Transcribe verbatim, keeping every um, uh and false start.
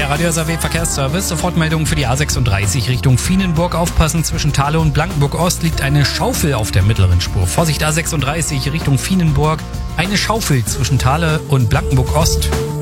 Der Radio S R W Verkehrsservice, Sofortmeldung für die A sechsunddreißig Richtung Vienenburg. Aufpassen, zwischen Thale und Blankenburg Ost liegt eine Schaufel auf der mittleren Spur. Vorsicht, A sechsunddreißig Richtung Vienenburg, eine Schaufel zwischen Thale und Blankenburg Ost.